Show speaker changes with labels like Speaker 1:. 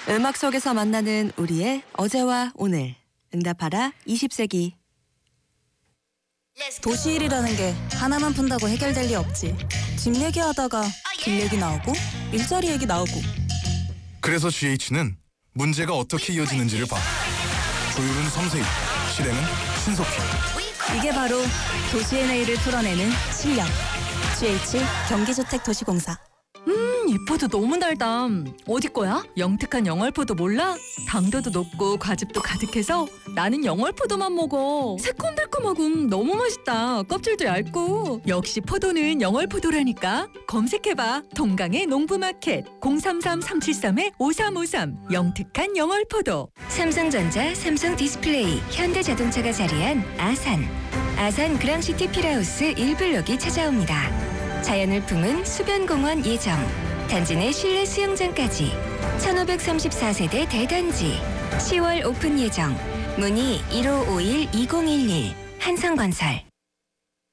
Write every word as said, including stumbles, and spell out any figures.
Speaker 1: 음악 속에서 만나는 우리의 어제와 오늘. 응답하라 이십 세기.
Speaker 2: 도시일이라는 게 하나만 푼다고 해결될 리 없지. 집 얘기하다가 길 얘기 나오고 일자리 얘기 나오고.
Speaker 3: 그래서 지에이치는 문제가 어떻게 이어지는지를 봐. 조율은 섬세히, 실행은 신속히.
Speaker 2: 이게 바로 도시의 내일을 풀어내는 실력. 지에이치 경기주택도시공사.
Speaker 4: 음, 이 포도 너무 달다. 어디 거야? 영특한 영월포도 몰라? 당도도 높고 과즙도 가득해서 나는 영월포도만 먹어. 새콤달콤하고 너무 맛있다. 껍질도 얇고. 역시 포도는 영월포도라니까. 검색해봐. 동강의 농부마켓 공삼삼 삼칠삼 오삼오삼. 영특한 영월포도.
Speaker 5: 삼성전자, 삼성디스플레이, 현대자동차가 자리한 아산. 아산 그랑시티 필하우스 일 블록이 찾아옵니다. 자연을 품은 수변공원 예정, 단지 내 실내 수영장까지 천오백삼십사 세대 대단지 시월 오픈 예정. 문의 일오오일 이공일일 한성건설.